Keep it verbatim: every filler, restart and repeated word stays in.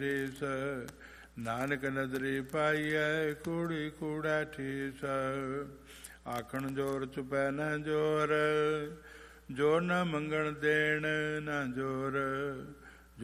ਦੇਸ ਨਾਨਕ ਨਦਰੀ ਪਾਈਐ ਕੂੜੀ ਕੂੜਾ ਠੀਸ। ਆਖਣ ਜੋਰ ਚੁਪੈ ਨ ਜੋਰ, ਜੋਰ ਨ ਮੰਗਣ ਦੇਣ ਨ ਜੋਰ।